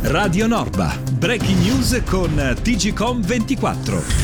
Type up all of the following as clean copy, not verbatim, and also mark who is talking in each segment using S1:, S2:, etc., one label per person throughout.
S1: Radio Norba, breaking news con TGcom24.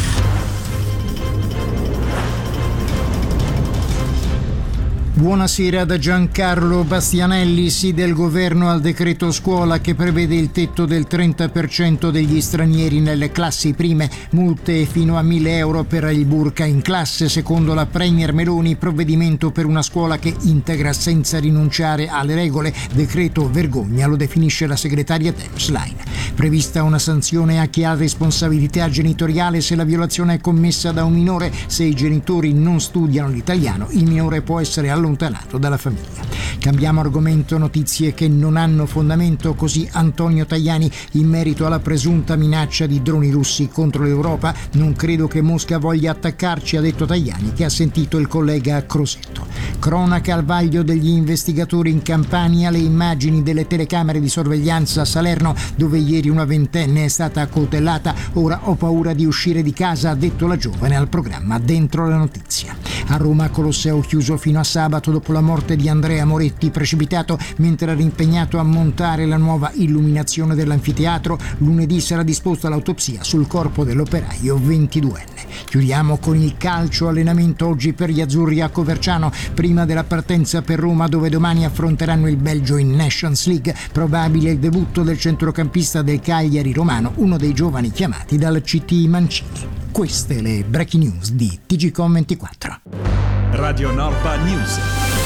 S2: Buonasera da Giancarlo Bastianelli. Sì del governo al decreto scuola che prevede il tetto del 30% degli stranieri nelle classi prime, multe fino a 1.000 euro per il burka in classe. Secondo la Premier Meloni, provvedimento per una scuola che integra senza rinunciare alle regole. Decreto vergogna, lo definisce la segretaria Dem Schlein. Prevista una sanzione a chi ha responsabilità genitoriale se la violazione è commessa da un minore. Se i genitori non studiano l'italiano, il minore può essere allontanato dalla famiglia. Cambiamo argomento, notizie che non hanno fondamento, così Antonio Tajani in merito alla presunta minaccia di droni russi contro l'Europa. Non credo che Mosca voglia attaccarci, ha detto Tajani, che ha sentito il collega Crosetto. Cronaca al vaglio degli investigatori in Campania, le immagini delle telecamere di sorveglianza a Salerno, dove ieri una ventenne è stata accoltellata. Ora ho paura di uscire di casa, ha detto la giovane al programma Dentro la Notizia. A Roma Colosseo chiuso fino a sabato dopo la morte di Andrea Moretti, precipitato mentre era impegnato a montare la nuova illuminazione dell'anfiteatro. Lunedì sarà disposta l'autopsia sul corpo dell'operaio 22enne. Chiudiamo con il calcio, allenamento oggi per gli azzurri a Coverciano prima della partenza per Roma, dove domani affronteranno il Belgio in Nations League. Probabile il debutto del centrocampista del Cagliari romano, uno dei giovani chiamati dal CT Mancini. Queste le breaking news di TGcom24.
S1: Radio Norba News.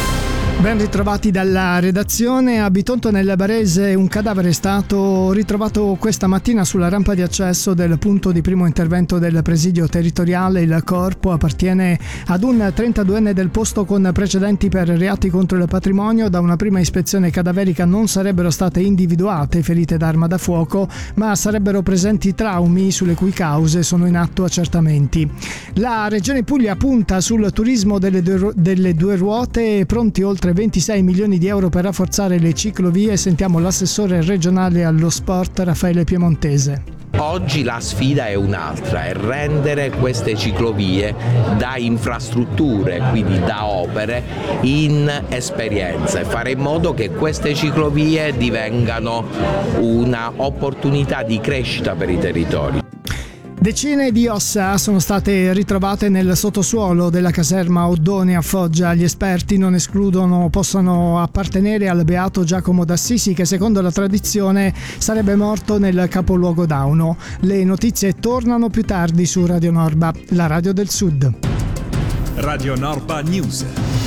S3: Ben ritrovati dalla redazione. A Bitonto nel Barese un cadavere è stato ritrovato questa mattina sulla rampa di accesso del punto di primo intervento del presidio territoriale. Il corpo appartiene ad un 32enne del posto con precedenti per reati contro il patrimonio. Da una prima ispezione cadaverica non sarebbero state individuate ferite d'arma da fuoco, ma sarebbero presenti traumi sulle cui cause sono in atto accertamenti. La Regione Puglia punta sul turismo delle due ruote, pronti oltre 26 milioni di euro per rafforzare le ciclovie. Sentiamo l'assessore regionale allo sport Raffaele Piemontese.
S4: Oggi la sfida è un'altra, è rendere queste ciclovie da infrastrutture, quindi da opere, in esperienza e fare in modo che queste ciclovie divengano una opportunità di crescita per i territori.
S3: Decine di ossa sono state ritrovate nel sottosuolo della caserma Oddone a Foggia. Gli esperti non escludono possano appartenere al beato Giacomo d'Assisi, che secondo la tradizione sarebbe morto nel capoluogo d'Auno. Le notizie tornano più tardi su Radio Norba, la radio del Sud.
S1: Radio Norba News.